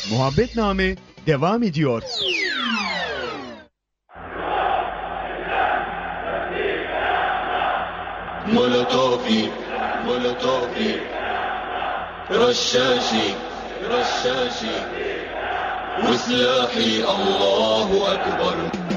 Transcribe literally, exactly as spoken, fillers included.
Muhabbetname devam ediyor. مولوتوفي مولوتوفي رشاشي رشاشي وسلاحي الله أكبر.